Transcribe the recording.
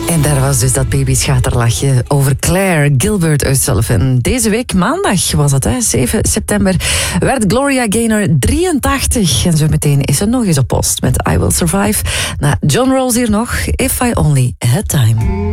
En daar was dus dat babyschaterlachje over Claire Gilbert O'Sullivan. Deze week, maandag was het, 7 september, werd Gloria Gaynor 83. En zo meteen is ze nog eens op post met I Will Survive. John Rolls hier nog, If I Only Had Time.